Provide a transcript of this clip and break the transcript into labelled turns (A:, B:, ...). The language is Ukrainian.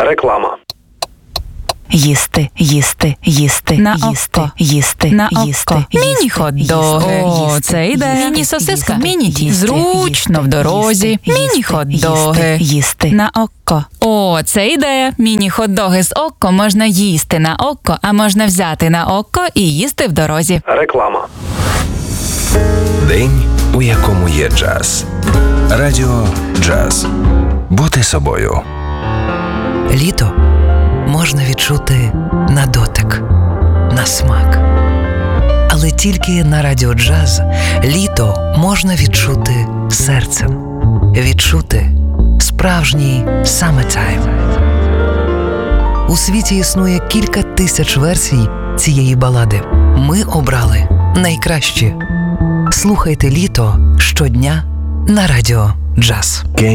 A: Реклама.
B: Їсти, їсти, їсти,
C: На
B: їсти,
C: око.
B: їсти,
C: На
B: їсти,
C: око.
B: їсти,
C: Міні-хот-доги.
B: їсти,
C: О, це ідея.
B: їсти,
C: Міні-сосиска.
B: їсти,
C: Міні-ті.
B: їсти,
C: Зручно в дорозі.
B: їсти,
C: Міні-хот-доги.
B: їсти.
C: На око. О, це ідея. Міні-хот-доги з око можна їсти на око, а можна взяти на око і їсти в дорозі.
A: Реклама.
D: День, у якому є джаз. Радіо Джаз. Бути собою.
E: Літо можна відчути на дотик, на смак. Але тільки на Радіо Джаз літо можна відчути серцем. Відчути справжній summertime. У світі існує кілька тисяч версій цієї балади. Ми обрали найкращі. Слухайте літо щодня на Радіо Джаз.